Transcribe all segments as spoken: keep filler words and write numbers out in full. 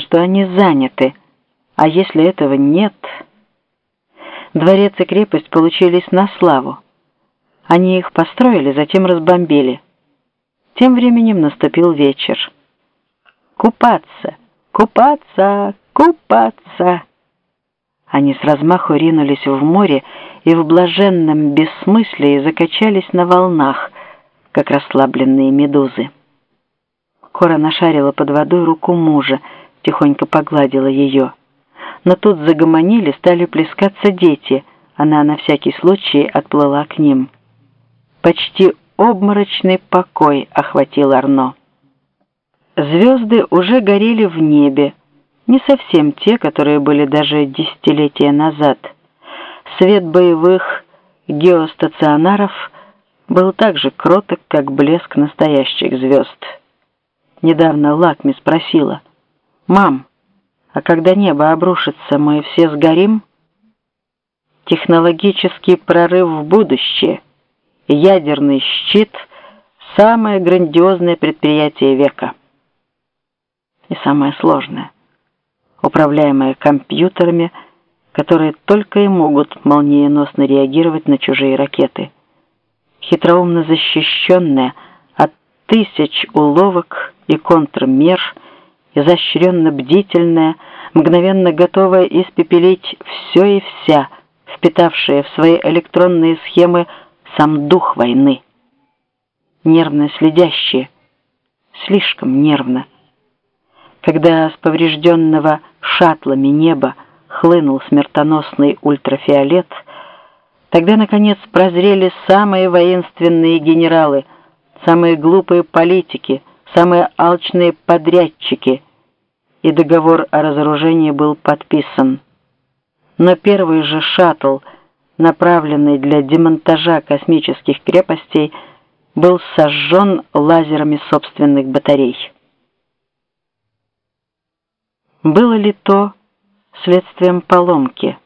что они заняты. А если этого нет... Дворец и крепость получились на славу. Они их построили, затем разбомбили. Тем временем наступил вечер. «Купаться! Купаться! Купаться!» Они с размаху ринулись в море и в блаженном бессмыслии закачались на волнах, как расслабленные медузы. Кора нашарила под водой руку мужа, тихонько погладила ее. Но тут загомонили, стали плескаться дети. Она на всякий случай отплыла к ним. Почти обморочный покой охватил Арно. Звезды уже горели в небе, не совсем те, которые были даже десятилетия назад. Свет боевых геостационаров был так же кроток, как блеск настоящих звезд. Недавно Лакми спросила: «Мам, а когда небо обрушится, мы все сгорим?» Технологический прорыв в будущее, ядерный щит – самое грандиозное предприятие века. И самое сложное – управляемое компьютерами, которые только и могут молниеносно реагировать на чужие ракеты. Хитроумно защищенное от тысяч уловок и контрмер, изощренно бдительное, мгновенно готовая испепелить все и вся, впитавшая в свои электронные схемы сам дух войны. Нервно следящие, слишком нервно. Когда с поврежденного шаттлами неба хлынул смертоносный ультрафиолет, тогда, наконец, прозрели самые воинственные генералы, самые глупые политики, самые алчные подрядчики, и договор о разоружении был подписан. Но первый же шаттл, направленный для демонтажа космических крепостей, был сожжен лазерами собственных батарей. Было ли то следствием поломки,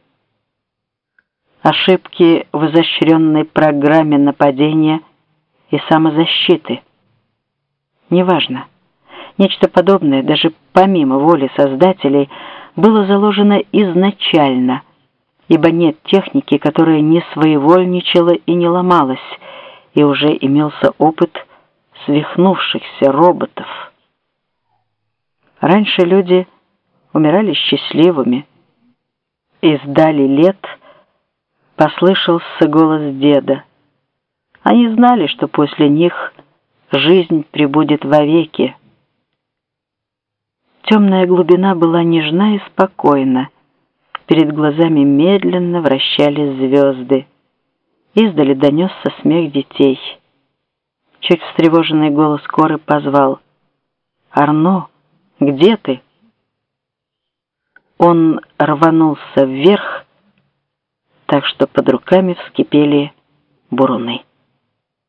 ошибки в изощренной программе нападения и самозащиты? Неважно. Нечто подобное, даже помимо воли создателей, было заложено изначально, ибо нет техники, которая не своевольничала и не ломалась, и уже имелся опыт свихнувшихся роботов. Раньше люди умирали счастливыми. Из дали лет послышался голос деда. Они знали, что после них жизнь пребудет вовеки. Темная глубина была нежна и спокойна. Перед глазами медленно вращались звезды. Издали донесся смех детей. Чуть встревоженный голос Коры позвал: «Арно, где ты?» Он рванулся вверх, так что под руками вскипели буруны.